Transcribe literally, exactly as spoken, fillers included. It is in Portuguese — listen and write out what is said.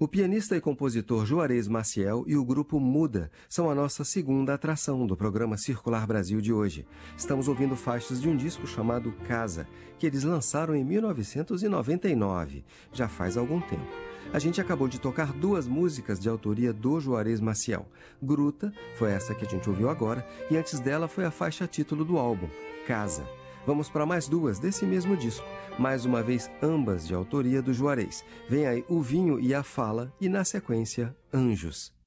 O pianista e compositor Juarez Maciel e o grupo Muda são a nossa segunda atração do programa Circular Brasil de hoje. Estamos ouvindo faixas de um disco chamado Casa, que eles lançaram em mil novecentos e noventa e nove, já faz algum tempo. A gente acabou de tocar duas músicas de autoria do Juarez Maciel. Gruta, foi essa que a gente ouviu agora, e antes dela foi a faixa título do álbum, Casa. Vamos para mais duas desse mesmo disco, mais uma vez ambas de autoria do Juarez. Vem aí O Vinho e a Fala e, na sequência, Anjos.